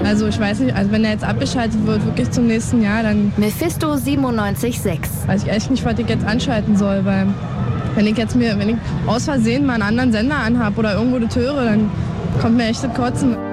Also ich weiß nicht, also wenn er jetzt abgeschaltet wird, wirklich zum nächsten Jahr, dann Mephisto 97,6. weiß ich echt nicht, was ich jetzt anschalten soll, weil wenn ich aus Versehen mal einen anderen Sender anhab oder irgendwo das höre, dann kommt mir echt das Kotzen.